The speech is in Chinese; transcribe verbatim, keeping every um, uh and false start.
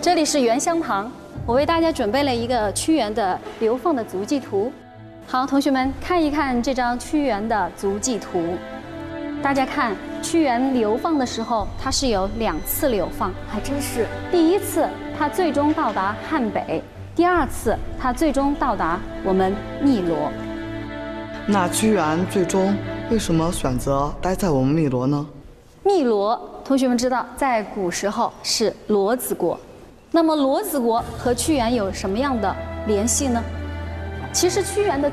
这里是原乡旁，我为大家准备了一个屈原的流放的足迹图。好，同学们看一看这张屈原的足迹图。大家看，屈原流放的时候，他是有两次流放，还真是。第一次，他最终到达汉北；第二次，他最终到达我们汨罗。 那屈原最终为什么选择待在我们汨罗呢？ 汨罗，同学们知道，在古时候是骡子国。那么骡子国和屈原有什么样的联系呢？其实屈原的